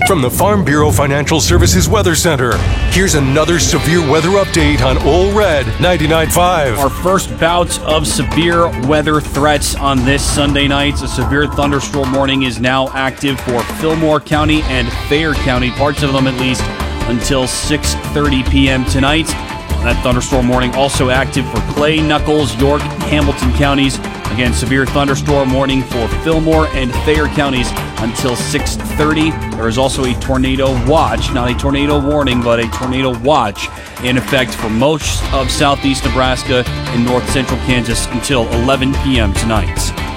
From the Farm Bureau Financial Services Weather Center, here's another severe weather update on Ole Red 99.5. Our first bout of severe weather threats on this Sunday night. A severe thunderstorm warning is now active for Fillmore County and Thayer County, parts of them at least, until 6:30 p.m. tonight. That thunderstorm warning also active for Clay, Nuckolls, York, Hamilton counties. Again, severe thunderstorm warning for Fillmore and Thayer counties until 6:30. There is also a tornado watch, not a tornado warning, but a tornado watch in effect for most of southeast Nebraska and north central Kansas until 11 p.m. tonight.